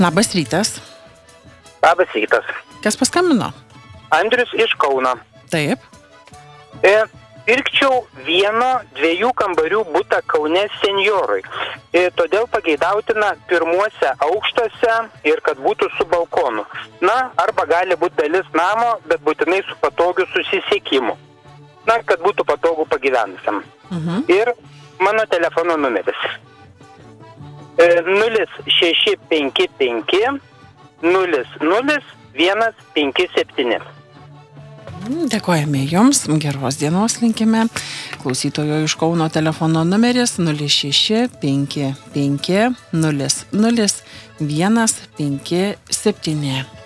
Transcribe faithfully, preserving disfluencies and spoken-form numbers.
Labas rytas. Labas rytas. Kas paskambino? Andrius iš Kauno. Taip. E, pirkčiau vieno dviejų kambarių butą Kaune senjorui. E, todėl pageidautina pirmuose aukštuose ir kad būtų su balkonu. Na, arba gali būti dalis namo, bet būtinai su patogiu susisiekimu. Na, kad būtų patogu pagyvenusiam. Mhm. Ir mano telefono numeris. E, nulis šeši penki penki nulis nulis vienas penki septyni. Dėkojame Jums, geros dienos linkime. Klausytojo iš Kauno telefono numeris nulis šeši penki penki nulis nulis vienas penki septyni.